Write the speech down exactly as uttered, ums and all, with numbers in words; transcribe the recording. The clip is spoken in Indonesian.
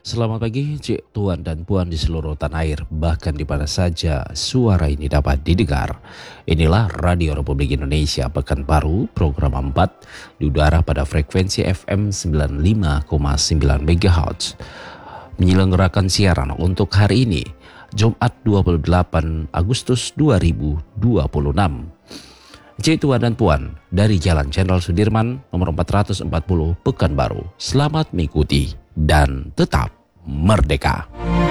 Selamat pagi, Cik, Tuan dan Puan di seluruh tanah air, bahkan di mana saja suara ini dapat didengar. Inilah Radio Republik Indonesia Pekanbaru, program empat, di udara pada frekuensi F M sembilan puluh lima koma sembilan megahertz. Menyelenggarakan siaran untuk hari ini, Jumat dua puluh delapan Agustus dua ribu dua puluh enam. Cik, Tuan dan Puan, dari Jalan Jenderal Sudirman, nomor empat ratus empat puluh, Pekanbaru. Selamat mengikuti dan tetap merdeka.